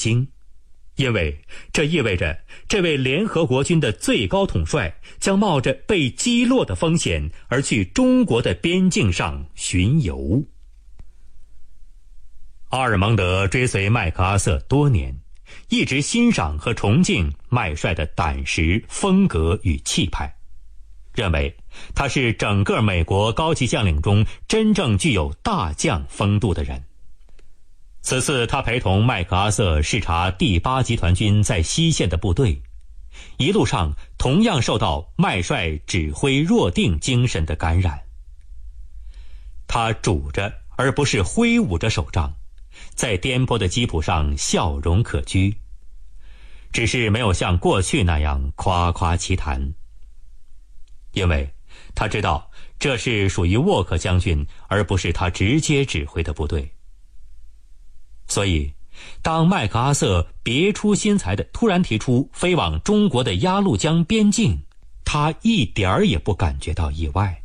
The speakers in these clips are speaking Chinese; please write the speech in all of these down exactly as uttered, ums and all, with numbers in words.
惊，因为这意味着这位联合国军的最高统帅将冒着被击落的风险而去中国的边境上巡游。阿尔蒙德追随麦克阿瑟多年，一直欣赏和崇敬麦帅的胆识、风格与气派，认为他是整个美国高级将领中真正具有大将风度的人。此次他陪同麦克阿瑟视察第八集团军在西线的部队，一路上同样受到麦帅指挥若定精神的感染。他拄着而不是挥舞着手杖，在颠簸的吉普上笑容可掬，只是没有像过去那样夸夸其谈，因为他知道这是属于沃克将军而不是他直接指挥的部队。所以当麦克阿瑟别出心裁地突然提出飞往中国的鸭绿江边境，他一点儿也不感觉到意外。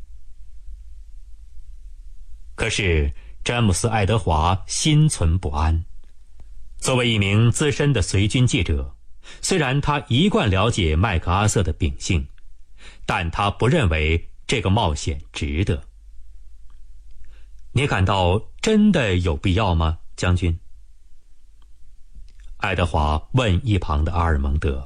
可是詹姆斯·爱德华心存不安。作为一名资深的随军记者，虽然他一贯了解麦克阿瑟的秉性，但他不认为这个冒险值得。你感到真的有必要吗，将军？爱德华问一旁的阿尔蒙德。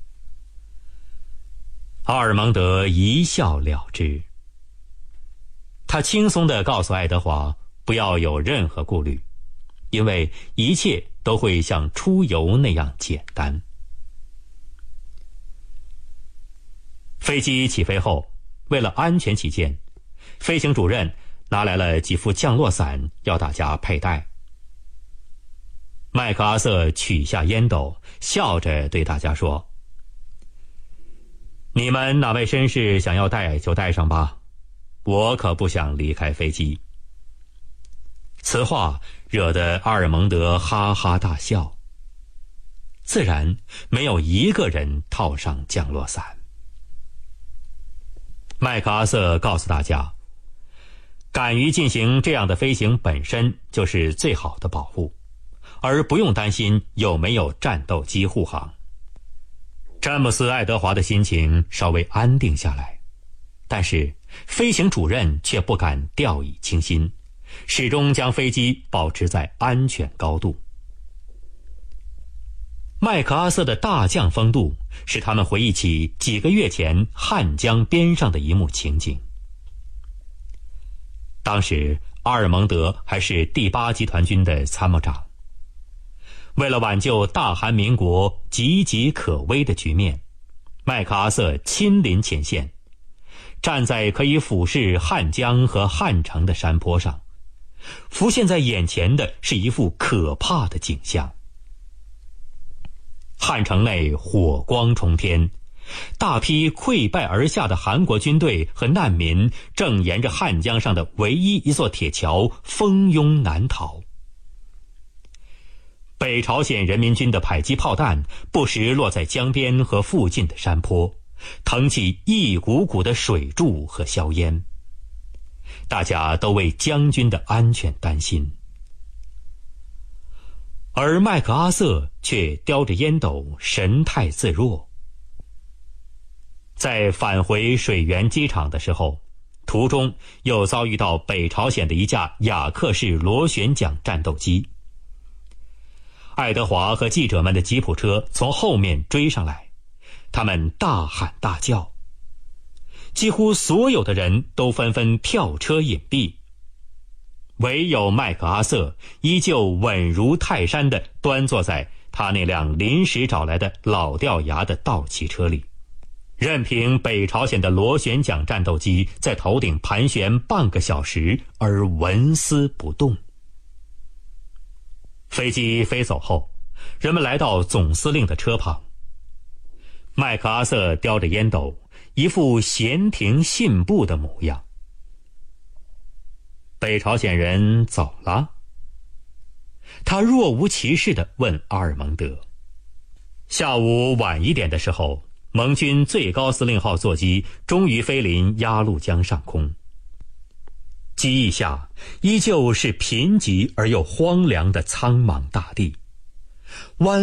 阿尔蒙德一笑了之。他轻松地告诉爱德华不要有任何顾虑，因为一切都会像出游那样简单。飞机起飞后，为了安全起见，飞行主任拿来了几副降落伞要大家佩戴。麦克阿瑟取下烟斗，笑着对大家说：你们哪位绅士想要戴就戴上吧，我可不想离开飞机。此话惹得阿尔蒙德哈哈大笑，自然没有一个人套上降落伞。麦克阿瑟告诉大家，敢于进行这样的飞行本身就是最好的保护，而不用担心有没有战斗机护航。詹姆斯·爱德华的心情稍微安定下来，但是飞行主任却不敢掉以轻心，始终将飞机保持在安全高度。麦克阿瑟的大将风度使他们回忆起几个月前汉江边上的一幕情景。当时阿尔蒙德还是第八集团军的参谋长，为了挽救大韩民国岌岌可危的局面，麦克阿瑟亲临前线，站在可以俯视汉江和汉城的山坡上，浮现在眼前的是一幅可怕的景象。汉城内火光冲天，大批溃败而下的韩国军队和难民正沿着汉江上的唯一一座铁桥蜂拥南逃。北朝鲜人民军的迫击炮弹不时落在江边和附近的山坡，腾起一股股的水柱和硝烟。大家都为将军的安全担心，而麦克阿瑟却叼着烟斗，神态自若。在返回水源机场的时候，途中又遭遇到北朝鲜的一架雅克式螺旋桨战斗机。爱德华和记者们的吉普车从后面追上来，他们大喊大叫，几乎所有的人都纷纷跳车隐蔽，唯有麦克阿瑟依旧稳如泰山地端坐在他那辆临时找来的老掉牙的道奇车里，任凭北朝鲜的螺旋桨战斗机在头顶盘旋半个小时而纹丝不动。飞机飞走后，人们来到总司令的车旁，麦克阿瑟叼着烟斗，一副闲庭信步的模样。北朝鲜人走了？他若无其事地问阿尔蒙德。下午晚一点的时候，盟军最高司令号座机终于飞临鸭绿江上空。机翼下依旧是贫瘠而又荒凉的苍茫大地，弯